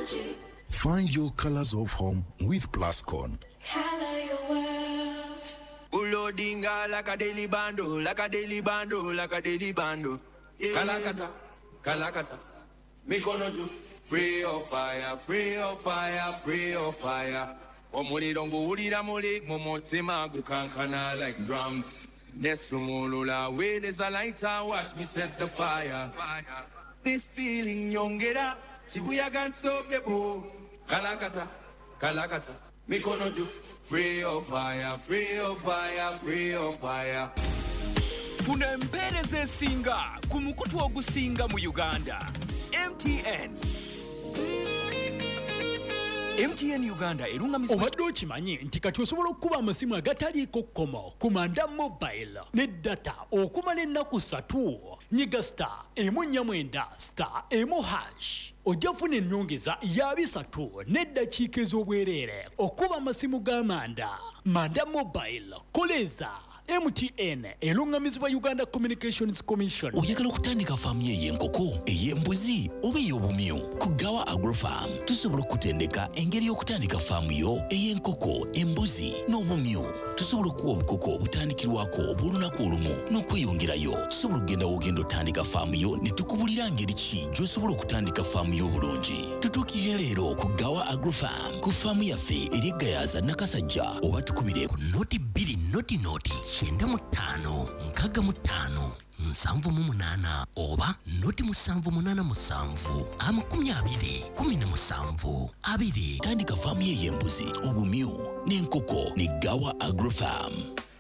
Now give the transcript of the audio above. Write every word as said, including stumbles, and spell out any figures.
energy. Find your colors of home with Plascon. Color your world. Ulodinga like a daily bando, like a daily bando, like a daily bando. Yeah. Kalakata, Kalakata, Mikonoju. Free of fire, free of fire, free of fire. Omuli dongo urira mole, momotsema gukankana like drums. Nesumulula, where there's a lighter, watch me set the fire. This feeling yongera, Shibuya can't stop the boom. Kalakata, Kalakata, Mikonoju. Free of fire, free of fire, free of fire. Funa empereze singa, kumukutu ogusinga mu Uganda. M T N. M T N Uganda erungamisa obadde okimanyi nti kati osobola okuba amasimu agataliiko kkomo kumanda mobile ne data okumala ennaku ssatu nyiga star emu nnya mwenda star emu hash ojja funa ennyongeza ya bisatu n'eddakiika ez'obwereere okuba amasimu g'amanda manda mobile koleza M T N elungamizibwa Uganda Communications Commission. Oyagala okutandika faamu y'enkoko ey'embuzi oba ey'obumyu ku Gawa Agrofarm tusobola okutendeka engeri y'okutandika faamu yo ey'enkoko embuzi n'obumyu. Tusobola okuwa obukoko obutandikirwako obw'olunaku olumu n'okweyongerayo. Tusobola okugenda w'ogenda otandika faamu yo ne tukubulira ngeri ki gy'osobola okutandika faamu yo obulungi. Tutuukirire leero ku Gawa Agrofarm ku faamu yaffe eri Gayaza Nakasajja oba tukubire ku noti bbiri noti noti kyenda mu ttaano nkaaga mu ttaano nsanvu mu munaana oba noti musanvu munaana musanvu amakumi abiri kumi na musanvu abiri. Tandika faamu y'embuzi obumyu n'enkoko ne Gawa Agrofarm.